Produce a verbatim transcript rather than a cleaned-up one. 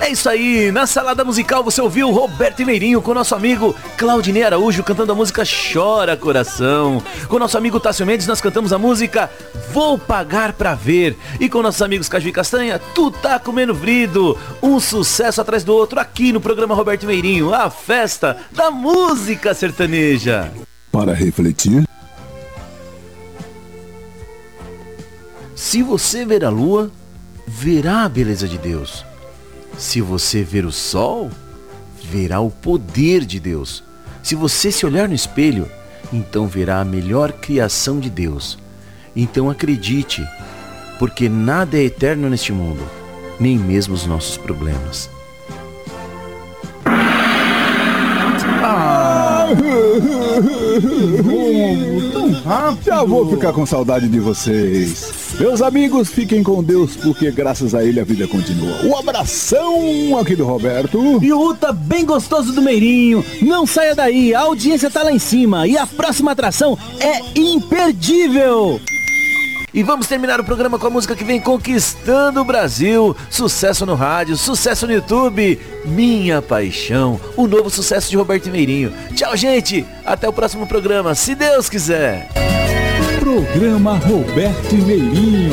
É isso aí, na salada musical você ouviu Roberto Meirinho com nosso amigo Claudinei Araújo cantando a música Chora Coração. Com nosso amigo Tássio Mendes nós cantamos a música Vou Pagar Pra Ver. E com nossos amigos Caju e Castanha, Tu Tá Comendo Vrido. Um sucesso atrás do outro aqui no programa Roberto Meirinho, a festa da música sertaneja. Para refletir. Se você ver a lua, verá a beleza de Deus. Se você ver o sol, verá o poder de Deus. Se você se olhar no espelho, então verá a melhor criação de Deus. Então acredite, porque nada é eterno neste mundo, nem mesmo os nossos problemas. Ah, tão rápido. Já vou ficar com saudade de vocês. Meus amigos, fiquem com Deus, porque graças a ele a vida continua. Um abração aqui do Roberto. E o Uta bem gostoso do Meirinho. Não saia daí, a audiência tá lá em cima. E a próxima atração é imperdível. E vamos terminar o programa com a música que vem conquistando o Brasil. Sucesso no rádio, sucesso no YouTube. Minha Paixão, o novo sucesso de Roberto Meirinho. Tchau, gente. Até o próximo programa, se Deus quiser. Programa Roberto Meirinho.